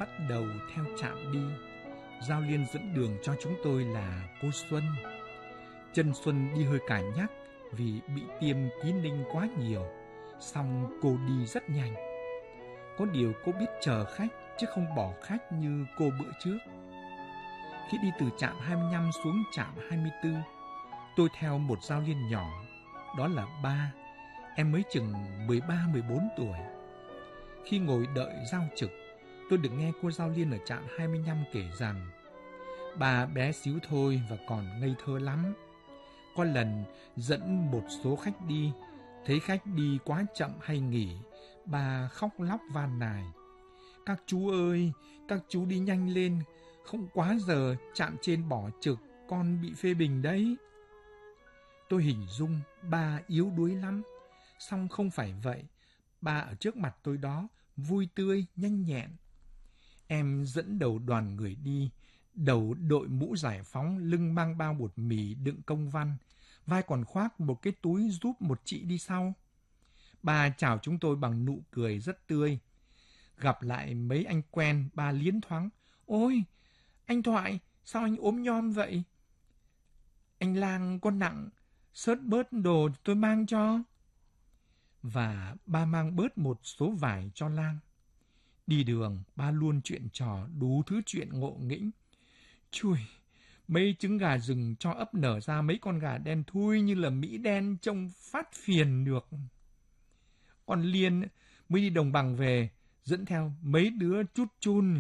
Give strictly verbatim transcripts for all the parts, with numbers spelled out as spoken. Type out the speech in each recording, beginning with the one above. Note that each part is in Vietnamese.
bắt đầu theo trạm đi. Giao Liên dẫn đường cho chúng tôi là cô Xuân. Chân Xuân đi hơi cà nhắc vì bị tiêm ký ninh quá nhiều, song cô đi rất nhanh. Có điều cô biết chờ khách chứ không bỏ khách như cô bữa trước. Khi đi từ trạm hai mươi lăm xuống trạm hai mươi tư, tôi theo một Giao Liên nhỏ, đó là ba, em mới chừng mười ba mười bốn tuổi. Khi ngồi đợi giao trực, tôi được nghe cô Giao Liên ở trạm hai mươi lăm kể rằng bà bé xíu thôi và còn ngây thơ lắm. Có lần dẫn một số khách đi, thấy khách đi quá chậm hay nghỉ, bà khóc lóc van nài: "Các chú ơi, các chú đi nhanh lên, không quá giờ trạm trên bỏ trực, con bị phê bình đấy." Tôi hình dung ba yếu đuối lắm, song không phải vậy. Ba ở trước mặt tôi đó, vui tươi, nhanh nhẹn. Em dẫn đầu đoàn người đi, đầu đội mũ giải phóng, lưng mang bao bột mì đựng công văn, vai còn khoác một cái túi giúp một chị đi sau. Ba chào chúng tôi bằng nụ cười rất tươi. Gặp lại mấy anh quen, ba liến thoáng: "Ôi, anh Thoại, sao anh ốm nhom vậy? Anh Lang có nặng, xớt bớt đồ tôi mang cho." Và ba mang bớt một số vải cho Lang. Đi đường, ba luôn chuyện trò đủ thứ chuyện ngộ nghĩnh. Chùi, mấy trứng gà rừng cho ấp nở ra mấy con gà đen thui như là Mỹ đen, trông phát phiền được. Còn Liên mới đi đồng bằng về, dẫn theo mấy đứa chút chun.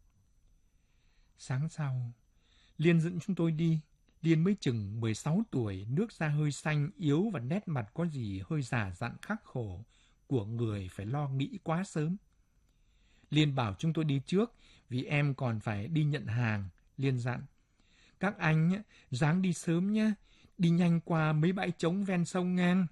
Sáng sau, Liên dẫn chúng tôi đi. Liên mới chừng mười sáu tuổi, nước da hơi xanh, yếu và nét mặt có gì hơi già dặn khắc khổ, của người phải lo nghĩ quá sớm. Liên bảo chúng tôi đi trước vì em còn phải đi nhận hàng. Liên dặn: "Các anh ráng đi sớm nhé, đi nhanh qua mấy bãi trống ven sông ngang."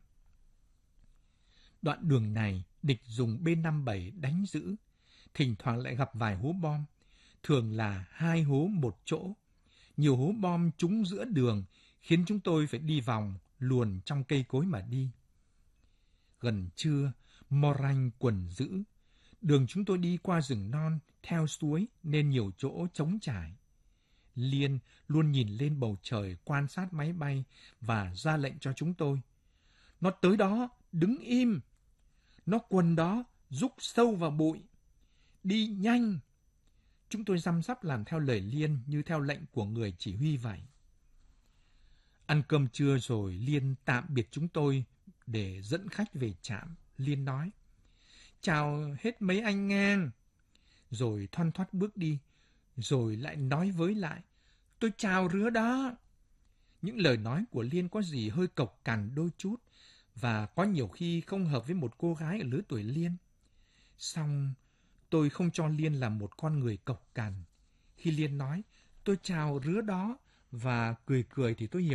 Đoạn đường này địch dùng B năm bảy đánh giữ, thỉnh thoảng lại gặp vài hố bom, thường là hai hố một chỗ. Nhiều hố bom trúng giữa đường khiến chúng tôi phải đi vòng, luồn trong cây cối mà đi. Gần trưa, Moranh quần dữ. Đường chúng tôi đi qua rừng non, theo suối nên nhiều chỗ trống trải. Liên luôn nhìn lên bầu trời quan sát máy bay và ra lệnh cho chúng tôi: "Nó tới đó, đứng im. Nó quần đó, rúc sâu vào bụi. Đi nhanh." Chúng tôi răm rắp làm theo lời Liên như theo lệnh của người chỉ huy vậy. Ăn cơm trưa rồi Liên tạm biệt chúng tôi để dẫn khách về trạm. Liên nói: "Chào hết mấy anh ngang." Rồi thoăn thoắt bước đi, rồi lại nói với lại: "Tôi chào rứa đó." Những lời nói của Liên có gì hơi cộc cằn đôi chút, và có nhiều khi không hợp với một cô gái ở lứa tuổi Liên. Song tôi không cho Liên là một con người cộc cằn. Khi Liên nói: "Tôi chào rứa đó" và cười cười thì tôi hiểu